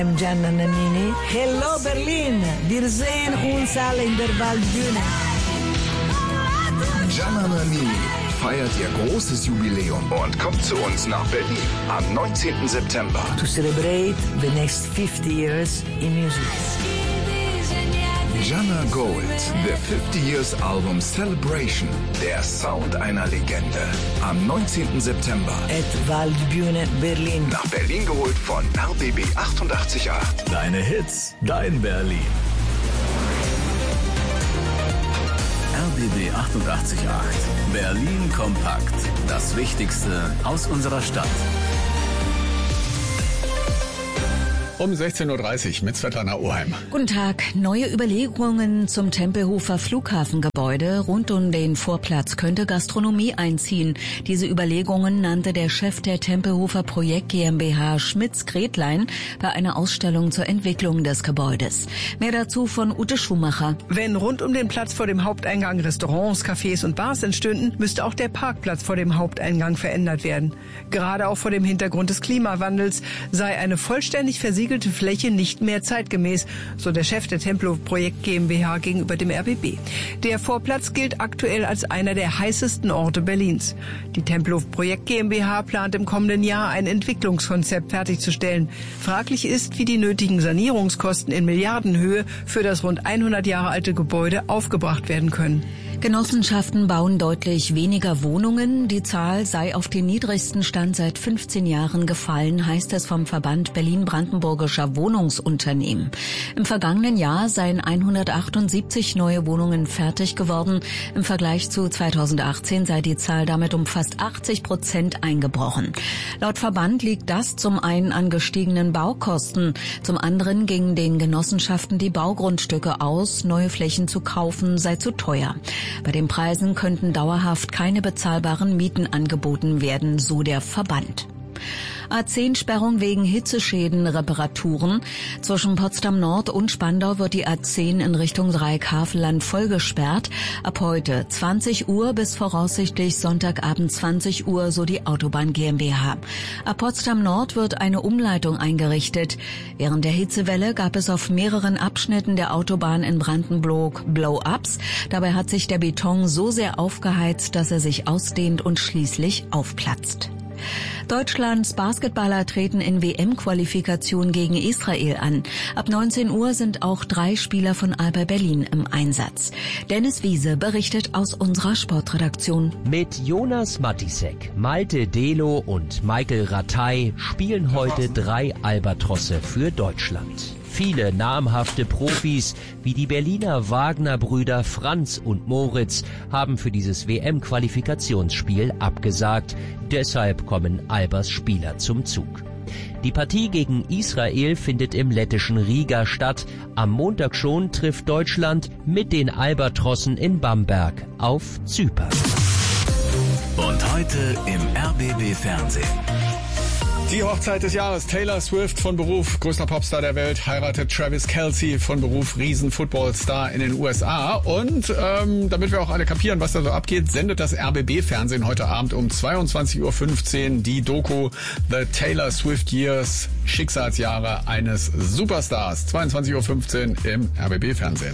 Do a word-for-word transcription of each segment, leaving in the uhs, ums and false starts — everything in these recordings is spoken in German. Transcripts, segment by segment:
Gianna Nannini. Hello Berlin, wir sehen uns alle in der Waldbühne. Gianna Nannini feiert ihr großes Jubiläum und kommt zu uns nach Berlin am neunzehnten September. To celebrate the next fifty years in music. Gianna Gold, the fifty Years Album Celebration, der Sound einer Legende. Am neunzehnten September. At Waldbühne Berlin. Nach Berlin geholt von R B B achtundachtzig Komma acht. Deine Hits, dein Berlin. R B B achtundachtzig Komma acht. Berlin kompakt. Das Wichtigste aus unserer Stadt. Um sechzehn Uhr dreißig mit Svetlana Oheim. Guten Tag. Neue Überlegungen zum Tempelhofer Flughafengebäude rund um den Vorplatz könnte Gastronomie einziehen. Diese Überlegungen nannte der Chef der Tempelhofer Projekt GmbH Schmitz-Gretlein bei einer Ausstellung zur Entwicklung des Gebäudes. Mehr dazu von Ute Schumacher. Wenn rund um den Platz vor dem Haupteingang Restaurants, Cafés und Bars entstünden, müsste auch der Parkplatz vor dem Haupteingang verändert werden. Gerade auch vor dem Hintergrund des Klimawandels sei eine vollständig versiegelte Fläche nicht mehr zeitgemäß, so der Chef der Tempelhofer Projekt GmbH gegenüber dem R B B. Der Vorplatz gilt aktuell als einer der heißesten Orte Berlins. Die Tempelhofer Projekt GmbH plant im kommenden Jahr ein Entwicklungskonzept fertigzustellen. Fraglich ist, wie die nötigen Sanierungskosten in Milliardenhöhe für das rund hundert Jahre alte Gebäude aufgebracht werden können. Genossenschaften bauen deutlich weniger Wohnungen. Die Zahl sei auf den niedrigsten Stand seit fünfzehn Jahren gefallen, heißt es vom Verband Berlin-Brandenburgischer Wohnungsunternehmen. Im vergangenen Jahr seien hundertachtundsiebzig neue Wohnungen fertig geworden. Im Vergleich zu zweitausendachtzehn sei die Zahl damit um fast achtzig Prozent eingebrochen. Laut Verband liegt das zum einen an gestiegenen Baukosten. Zum anderen gingen den Genossenschaften die Baugrundstücke aus. Neue Flächen zu kaufen sei zu teuer. Bei den Preisen könnten dauerhaft keine bezahlbaren Mieten angeboten werden, so der Verband. A zehn Sperrung wegen Hitzeschäden, Reparaturen. Zwischen Potsdam Nord und Spandau wird die A zehn in Richtung Dreieck-Havelland voll gesperrt. Ab heute zwanzig Uhr bis voraussichtlich Sonntagabend zwanzig Uhr, so die Autobahn GmbH. Ab Potsdam Nord wird eine Umleitung eingerichtet. Während der Hitzewelle gab es auf mehreren Abschnitten der Autobahn in Brandenburg Blow-ups. Dabei hat sich der Beton so sehr aufgeheizt, dass er sich ausdehnt und schließlich aufplatzt. Deutschlands Basketballer treten in W M-Qualifikation gegen Israel an. Ab neunzehn Uhr sind auch drei Spieler von Alba Berlin im Einsatz. Dennis Wiese berichtet aus unserer Sportredaktion. Mit Jonas Matisek, Malte Delo und Michael Rattay spielen heute drei Albatrosse für Deutschland. Viele namhafte Profis wie die Berliner Wagner-Brüder Franz und Moritz haben für dieses W M-Qualifikationsspiel abgesagt. Deshalb kommen Albers Spieler zum Zug. Die Partie gegen Israel findet im lettischen Riga statt. Am Montag schon trifft Deutschland mit den Albatrossen in Bamberg auf Zypern. Und heute im R B B Fernsehen. Die Hochzeit des Jahres. Taylor Swift von Beruf, größter Popstar der Welt, heiratet Travis Kelce von Beruf, Riesen-Footballstar in den U S A. Und ähm, damit wir auch alle kapieren, was da so abgeht, sendet das R B B-Fernsehen heute Abend um zweiundzwanzig Uhr fünfzehn die Doku The Taylor Swift Years, Schicksalsjahre eines Superstars. zweiundzwanzig Uhr fünfzehn im R B B-Fernsehen.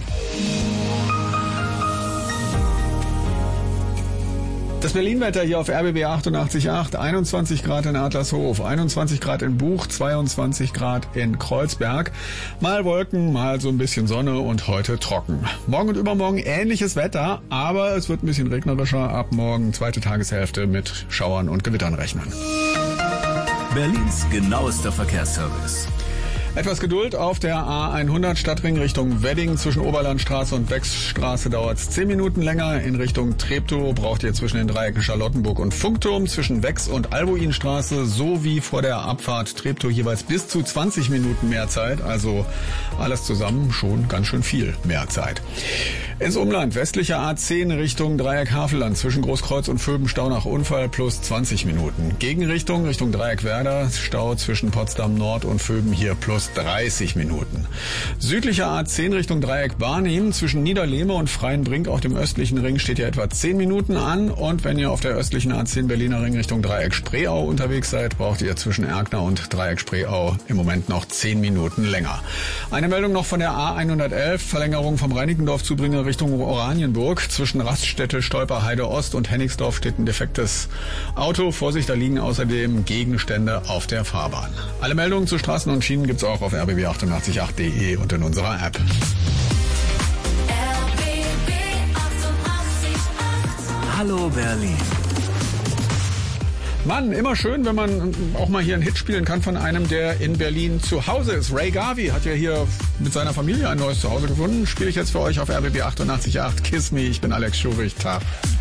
Das Berlin-Wetter hier auf R B B achtundachtzig Komma acht, einundzwanzig Grad in Adlershof, einundzwanzig Grad in Buch, zweiundzwanzig Grad in Kreuzberg. Mal Wolken, mal so ein bisschen Sonne und heute trocken. Morgen und übermorgen ähnliches Wetter, aber es wird ein bisschen regnerischer. Ab morgen zweite Tageshälfte mit Schauern und Gewittern rechnen. Berlins genauester Verkehrsservice. Etwas Geduld auf der A hundert Stadtring Richtung Wedding. Zwischen Oberlandstraße und Wechsstraße dauert es zehn Minuten länger. In Richtung Treptow braucht ihr zwischen den Dreiecken Charlottenburg und Funkturm, zwischen Wex und Albuinstraße sowie vor der Abfahrt Treptow jeweils bis zu zwanzig Minuten mehr Zeit. Also alles zusammen schon ganz schön viel mehr Zeit. Ins Umland, westliche A zehn Richtung Dreieck Havelland, zwischen Großkreuz und Vöben Stau nach Unfall plus zwanzig Minuten. Gegenrichtung, Richtung Dreieck Werder, Stau zwischen Potsdam Nord und Vöben hier plus dreißig Minuten. Südliche A zehn Richtung Dreieck Barnim, zwischen Niederlehme und Freienbrink auf dem östlichen Ring steht hier etwa zehn Minuten an. Und wenn ihr auf der östlichen A zehn Berliner Ring Richtung Dreieck Spreeau unterwegs seid, braucht ihr zwischen Erkner und Dreieck Spreeau im Moment noch zehn Minuten länger. Eine Meldung noch von der A hundertelf, Verlängerung vom Reinickendorf-Zubringer Richtung Oranienburg. Zwischen Raststätte, Stolperheide Ost und Hennigsdorf steht ein defektes Auto. Vorsicht, da liegen außerdem Gegenstände auf der Fahrbahn. Alle Meldungen zu Straßen und Schienen gibt's auch auf r b b achtundachtzig punkt acht punkt de und in unserer App. Hallo Berlin. Mann, immer schön, wenn man auch mal hier einen Hit spielen kann von einem, der in Berlin zu Hause ist. Ray Garvey hat ja hier mit seiner Familie ein neues Zuhause gefunden. Spiele ich jetzt für euch auf r b b achtundachtzig Punkt acht. Kiss Me, ich bin Alex Schurich. Tag.